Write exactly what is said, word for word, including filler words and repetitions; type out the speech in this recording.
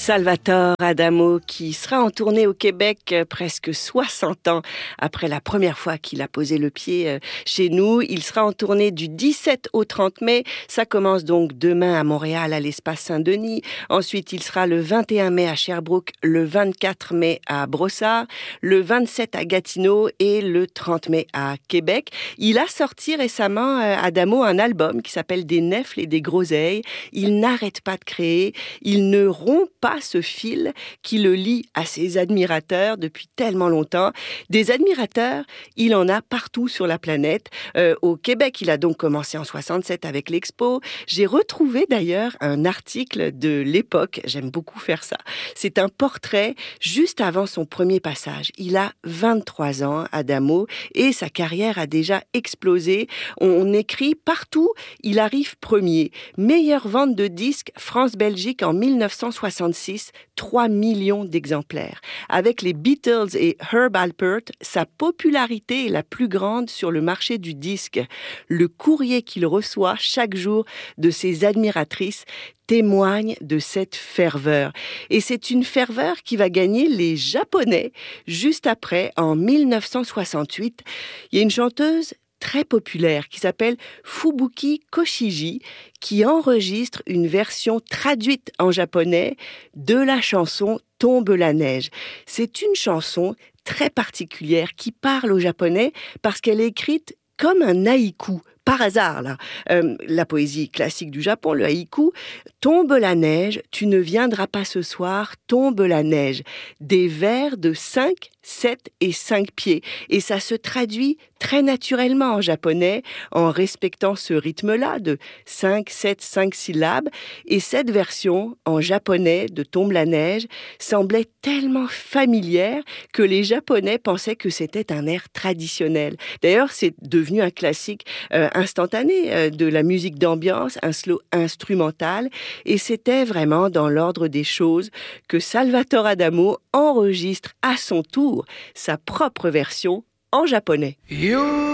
Salvatore Adamo qui sera en tournée au Québec presque soixante ans après la première fois qu'il a posé le pied chez nous. Il sera en tournée du dix-sept au trente mai. Ça commence donc demain à Montréal à l'Espace Saint-Denis. Ensuite, il sera le vingt et un mai à Sherbrooke, le vingt-quatre mai à Brossard, le vingt-sept à Gatineau et le trente mai à Québec. Il a sorti récemment, Adamo, un album qui s'appelle Des nèfles et des groseilles. Il n'arrête pas de créer. Il ne rompt pas ce fil qui le lie à ses admirateurs depuis tellement longtemps. Des admirateurs, il en a partout sur la planète. Euh, au Québec, il a donc commencé en soixante-sept avec l'Expo. J'ai retrouvé d'ailleurs un article de l'époque. J'aime beaucoup faire ça. C'est un portrait juste avant son premier passage. Il a vingt-trois ans, Adamo, et sa carrière a déjà explosé. On écrit partout, il arrive premier. Meilleure vente de disques France-Belgique en dix-neuf cent soixante-six, trois millions d'exemplaires. Avec les Beatles et Herb Alpert, sa popularité est la plus grande sur le marché du disque. Le courrier qu'il reçoit chaque jour de ses admiratrices témoigne de cette ferveur. Et c'est une ferveur qui va gagner les Japonais juste après, en dix-neuf cent soixante-huit. Il y a une chanteuse très populaire qui s'appelle Fubuki Koshiji qui enregistre une version traduite en japonais de la chanson Tombe la neige. C'est une chanson très particulière qui parle au japonais parce qu'elle est écrite comme un haïku. Par hasard, là, euh, la poésie classique du Japon, le haïku, tombe la neige, tu ne viendras pas ce soir, tombe la neige. Des vers de cinq, sept et cinq pieds. Et ça se traduit très naturellement en japonais, en respectant ce rythme-là de cinq, sept, cinq syllabes. Et cette version, en japonais, de Tombe la neige, semblait tellement familière que les Japonais pensaient que c'était un air traditionnel. D'ailleurs, c'est devenu un classique euh, instantané de la musique d'ambiance, un slow instrumental, et c'était vraiment dans l'ordre des choses que Salvatore Adamo enregistre à son tour sa propre version en japonais. Yo